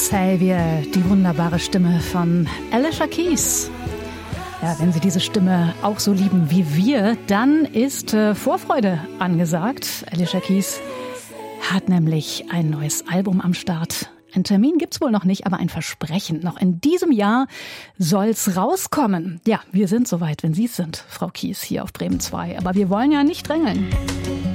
Savior, die wunderbare Stimme von Alicia Keys. Ja, wenn Sie diese Stimme auch so lieben wie wir, dann ist Vorfreude angesagt. Alicia Keys hat nämlich ein neues Album am Start. Einen Termin gibt's wohl noch nicht, aber ein Versprechen. Noch in diesem Jahr soll's rauskommen. Ja, wir sind soweit, wenn Sie es sind, Frau Keys, hier auf Bremen 2. Aber wir wollen ja nicht drängeln.